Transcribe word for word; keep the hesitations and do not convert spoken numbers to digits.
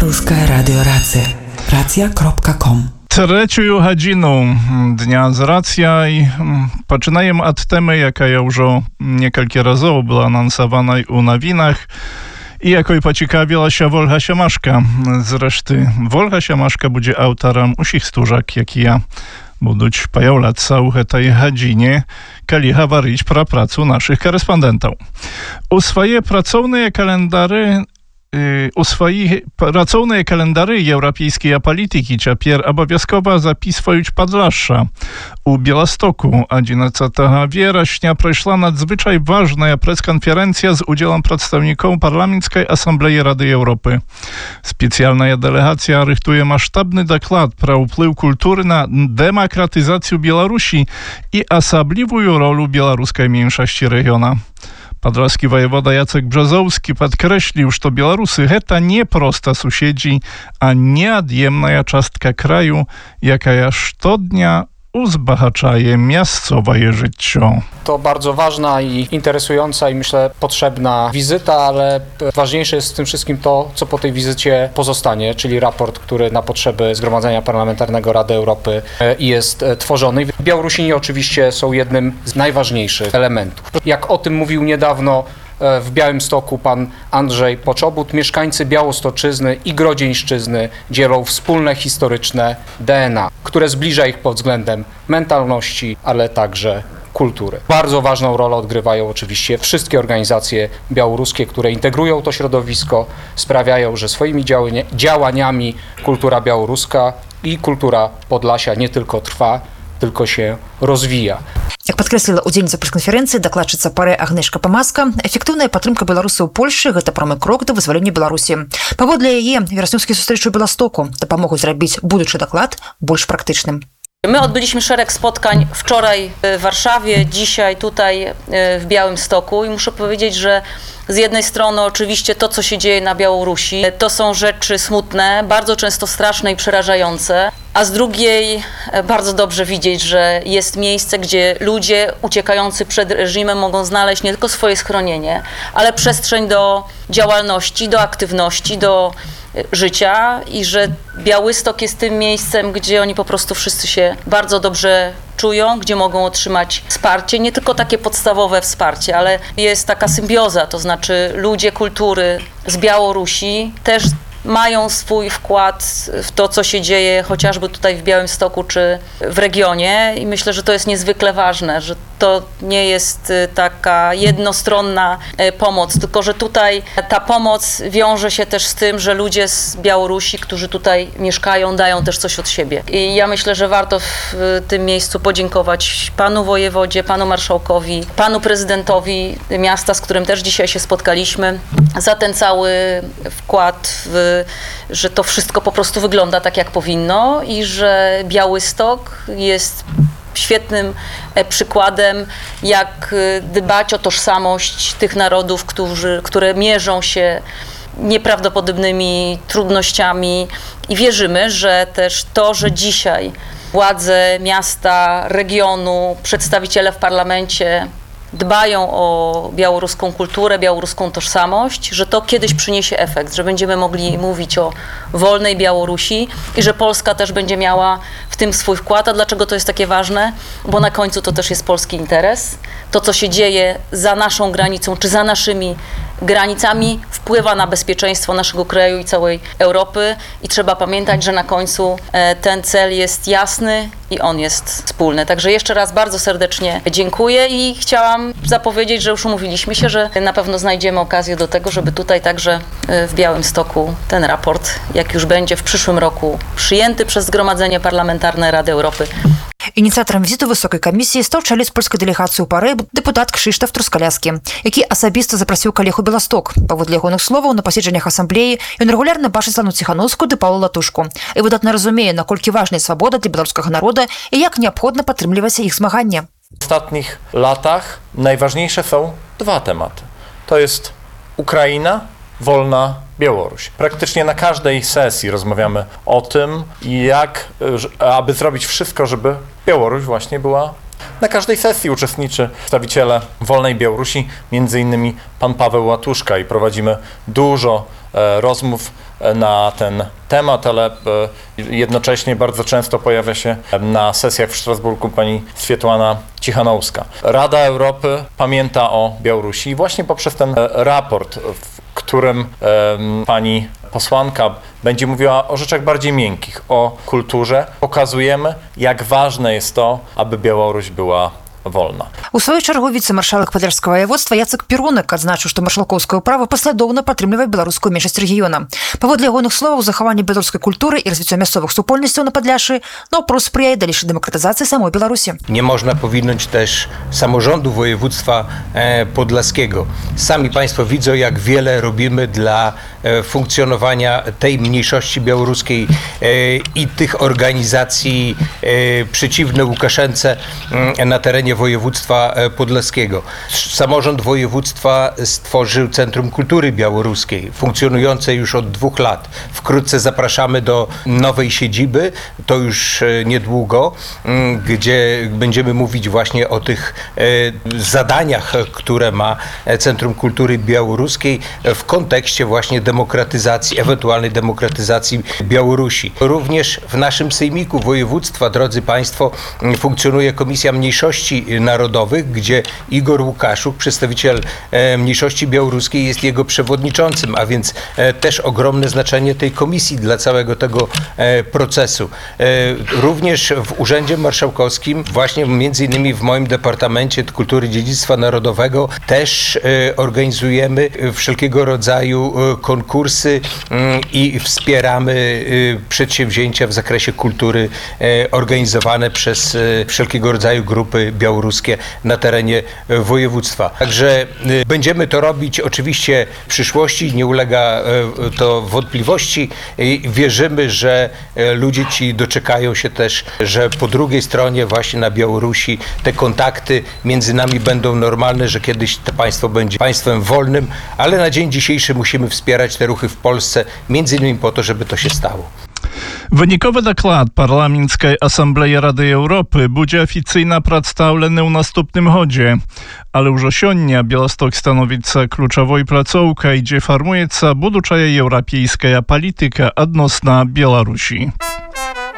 Белорусское радио Рация. Рация кропка ком. Третю годину дня з Рація і починаємо від теми, яка вже кілька разів була анонсована у новинах і якою поцікавилася Ольга Семашко. Зрештою, Ольга Семашко буде автором усіх стужок, які я будуть появляться у этой године, коли говорить про працу наших корреспондентов. У своje pracowne kalendary У swoich pracowne kalendary europejskiej polityki цяпер обов'язково записують Podlasza. У Białymstoku jedenastego września przeszła nadzwyczaj ważna press-konferencja z udziałem przedstawicieli Parlamentarnej Asamblei Rady Europy. Specjalna delegacja rychtuje masztabny dokład pro wpływ kultury na demokratyzację Białorusi i osobliwą rolę białoruskiej mniejszości regionu. Podlaski wojewoda Jacek Brzozowski podkreślił, że Białorusy to nie prosta sąsiedzi, a nieodjemna czastka kraju, jaka штодня uzbahaczaje miejscowe życie. To bardzo ważna i interesująca i myślę potrzebna wizyta, ale ważniejsze jest w tym wszystkim to, co po tej wizycie pozostanie, czyli raport, który na potrzeby Zgromadzenia Parlamentarnego Rady Europy jest tworzony. Białorusini oczywiście są jednym z najważniejszych elementów. Jak o tym mówił niedawno w Białymstoku pan Andrzej Poczobut, mieszkańcy Białostoczyzny i Grodzieńszczyzny dzielą wspólne historyczne D N A, które zbliża ich pod względem mentalności, ale także kultury. Bardzo ważną rolę odgrywają oczywiście wszystkie organizacje białoruskie, które integrują to środowisko, sprawiają, że swoimi działaniami kultura białoruska i kultura Podlasia nie tylko trwa, tylko się rozwija. Jak podkreśliła udzielnica press-konferencji dokładczyca pary Agnieszka Pomaska, efektywna podtrzymka Białorusi u Polsce to promy krok do wyzwolenia Białorusi. Powodle jej wierśniowskie zустрічі u Białegostoku to pomogą zrobić будущий доклад bardziej praktycznym. My odbyliśmy szereg spotkań wczoraj w Warszawie, dzisiaj tutaj w Białymstoku i muszę powiedzieć, że z jednej strony oczywiście to, co się dzieje na Białorusi, to są rzeczy smutne, bardzo często straszne i przerażające, a z drugiej bardzo dobrze widzieć, że jest miejsce, gdzie ludzie uciekający przed reżimem mogą znaleźć nie tylko swoje schronienie, ale przestrzeń do działalności, do aktywności, do życia i że Białystok jest tym miejscem, gdzie oni po prostu wszyscy się bardzo dobrze czują, gdzie mogą otrzymać wsparcie, nie tylko takie podstawowe wsparcie, ale jest taka symbioza, to znaczy ludzie kultury z Białorusi też mają swój wkład w to, co się dzieje chociażby tutaj w Białymstoku czy w regionie i myślę, że to jest niezwykle ważne, że to nie jest taka jednostronna pomoc, tylko że tutaj ta pomoc wiąże się też z tym, że ludzie z Białorusi, którzy tutaj mieszkają, dają też coś od siebie. I ja myślę, że warto w tym miejscu podziękować panu wojewodzie, panu marszałkowi, panu prezydentowi miasta, z którym też dzisiaj się spotkaliśmy, za ten cały wkład w że to wszystko po prostu wygląda tak, jak powinno i że Białystok jest świetnym przykładem, jak dbać o tożsamość tych narodów, którzy, które mierzą się nieprawdopodobnymi trudnościami i wierzymy, że też to, że dzisiaj władze miasta, regionu, przedstawiciele w parlamencie dbają o białoruską kulturę, białoruską tożsamość, że to kiedyś przyniesie efekt, że będziemy mogli mówić o wolnej Białorusi i że Polska też będzie miała w tym swój wkład. A dlaczego to jest takie ważne? Bo na końcu to też jest polski interes. To, co się dzieje za naszą granicą, czy za naszymi granicami, wpływa na bezpieczeństwo naszego kraju i całej Europy i trzeba pamiętać, że na końcu ten cel jest jasny i on jest wspólny. Także jeszcze raz bardzo serdecznie dziękuję i chciałam zapowiedzieć, że już umówiliśmy się, że na pewno znajdziemy okazję do tego, żeby tutaj także w Białymstoku ten raport, jak już będzie w przyszłym roku przyjęty przez Zgromadzenie Parlamentarne Rady Europy. Ініцыятарам візіту высокай камісіі стаў чалец польскай дэлегацыі ў пары дэпутат Крzysztof Truskaляскі, які асабіста запрасіў калег у Беласток. Паводле ягоных словаў, на паседжаннях асамблеі ён рэгулярна бачыць Лану Ціхановскую ды Паўла Латушку і выдатна разумее, наколькі важная свабода для беларускага народа і як неабходна падтрымліваць іх змаганне. W ostatnich latach najważniejsze są dwa tematy. To jest Ukraina, wolna Białoruś. Praktycznie na każdej sesji rozmawiamy o tym, jak, aby zrobić wszystko, żeby Białoruś właśnie była. Na każdej sesji uczestniczy przedstawiciele Wolnej Białorusi, między innymi pan Paweł Łatuszka, i prowadzimy dużo e, rozmów na ten temat, ale jednocześnie bardzo często pojawia się na sesjach w Strasburgu pani Swiatłana Cichanouska. Rada Europy pamięta o Białorusi i właśnie poprzez ten raport, w którym pani posłanka będzie mówiła o rzeczach bardziej miękkich, o kulturze, pokazujemy, jak ważne jest to, aby Białoruś była wolna. У сваю чаргу віцэ-маршалак падляшскага воеводства Яцек Перунак адзначыў, што маршалкоўскае права паслядоўна падтрымлівае беларускую меншасць рэгіёна. Паводле ягоных словаў, захаванне беларускай культуры і развіццё мясцовых супольнасцяў на Падляшшы наўпрост спрыяе далейшай дэмакратызацыі самой Беларусі. Nie można powinąć też samorządu województwa podlaskiego. Sami Państwo widzą, jak wiele robimy dla funkcjonowania tej mniejszości białoruskiej i tych organizacji przeciwnych Łukaszence na terenie województwa podlaskiego. Samorząd województwa stworzył Centrum Kultury Białoruskiej, funkcjonujące już od dwóch lat. Wkrótce zapraszamy do nowej siedziby, to już niedługo, gdzie będziemy mówić właśnie o tych zadaniach, które ma Centrum Kultury Białoruskiej w kontekście właśnie demokratyzacji, ewentualnej demokratyzacji Białorusi. Również w naszym sejmiku województwa, drodzy Państwo, funkcjonuje Komisja Mniejszości Narodowych, gdzie Igor Łukaszuk, przedstawiciel mniejszości białoruskiej, jest jego przewodniczącym, a więc też ogromne znaczenie tej komisji dla całego tego procesu. Również w Urzędzie Marszałkowskim, właśnie między innymi w moim Departamencie Kultury i Dziedzictwa Narodowego, też organizujemy wszelkiego rodzaju konkursy i wspieramy przedsięwzięcia w zakresie kultury organizowane przez wszelkiego rodzaju grupy białoruskie na terenie województwa. Także będziemy to robić oczywiście w przyszłości, nie ulega to wątpliwości i wierzymy, że ludzie ci doczekają się też, że po drugiej stronie właśnie na Białorusi te kontakty między nami będą normalne, że kiedyś to państwo będzie państwem wolnym, ale na dzień dzisiejszy musimy wspierać te ruchy w Polsce, między innymi po to, żeby to się stało. Выніковы даклад парламенцкай асамблеі Рады Еўропы будзе афіцыйна прадстаўлены ў наступным годзе. Але ўжо сёння Беласток становіцца ключавой пляцоўкай, дзе фармуецца будучая еўрапейская палітыка адносна Беларусі.